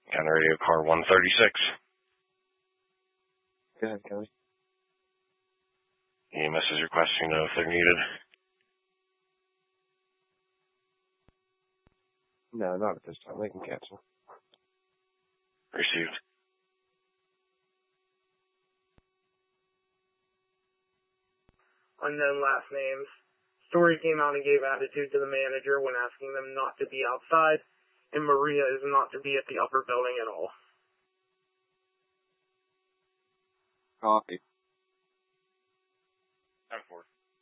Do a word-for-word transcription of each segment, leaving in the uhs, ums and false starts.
County Radio car one thirty-six. Go ahead, Kelly. E M S is requesting to know if they're needed. No, not at this time. They can cancel. Received. Unknown last names. Story came out and gave attitude to the manager when asking them not to be outside, and Maria is not to be at the upper building at all. Copy. ten four.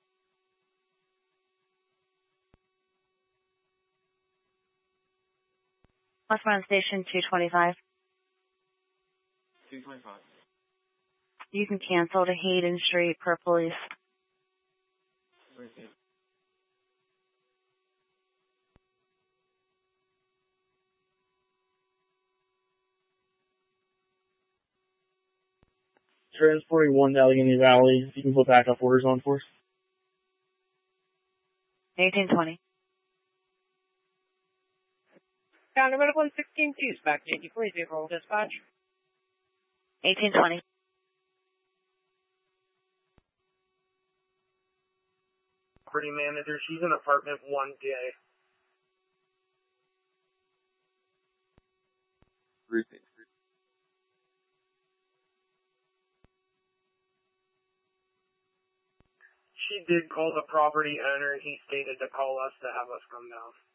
Westbound Station two twenty-five. two twenty-five. You can cancel to Hayden Street per police. Received. Transporting one to Allegheny Valley. You can put backup orders on for us. eighteen twenty. County Medical one sixteen two, back to eighty police vehicle dispatch. eighteen twenty. Property manager, she's in apartment one J. Received. She did call the property owner. He stated to call us to have us come down.